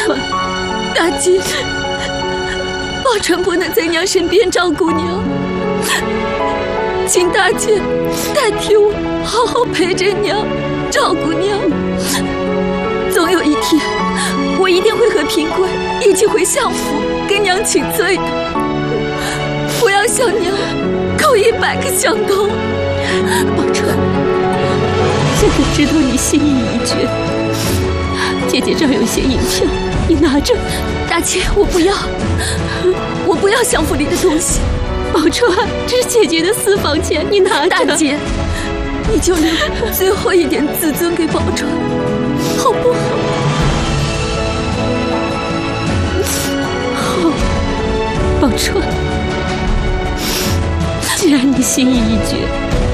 川， 大姐，宝钏不能在娘身边照顾娘，请大姐代替我好好陪着娘，照顾娘。总有一天，我一定会和平贵一起回相府跟娘请罪的。我要向娘叩100个响头。 宝钏，现在知道你心意已决，姐姐这儿有些银票，你拿着。 大姐，我不要相府里的东西。 宝钏，这是姐姐的私房钱，你拿着。 大姐，你就留最后一点自尊给宝钏，好不好？ 好，宝钏，既然你心意已决，